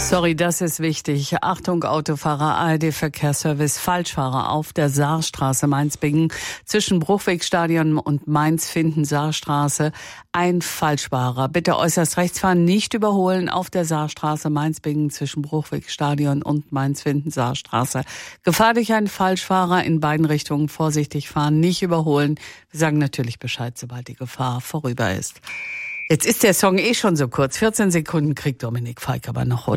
Sorry, das ist wichtig. Achtung, Autofahrer, ARD-Verkehrsservice, Falschfahrer auf der Saarstraße Mainz-Bingen zwischen Bruchwegstadion und Mainz-Finden-Saarstraße. Ein Falschfahrer. Bitte äußerst rechts fahren, nicht überholen auf der Saarstraße Mainz-Bingen zwischen Bruchwegstadion und Mainz-Finden-Saarstraße. Gefahr durch einen Falschfahrer in beiden Richtungen, vorsichtig fahren, nicht überholen. Wir sagen natürlich Bescheid, sobald die Gefahr vorüber ist. Jetzt ist der Song schon so kurz. 14 Sekunden kriegt Dominik Feick aber noch, oder?